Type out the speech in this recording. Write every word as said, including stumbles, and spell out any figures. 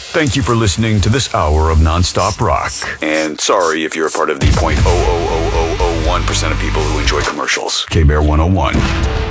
Thank you for listening to this hour of nonstop rock. And sorry if you're a part of the zero point zero zero zero zero one percent of people who enjoy commercials. K-Bear one oh one.